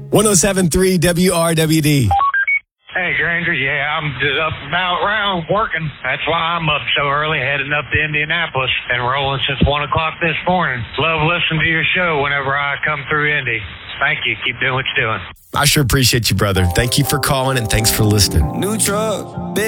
107.3 WRWD. Hey, Granger, yeah, I'm just up and about around working. That's why I'm up so early, heading up to Indianapolis and rolling since 1 o'clock this morning. Love listening to your show whenever I come through Indy. Thank you. Keep doing what you're doing. I sure appreciate you, brother. Thank you for calling and thanks for listening. New truck, big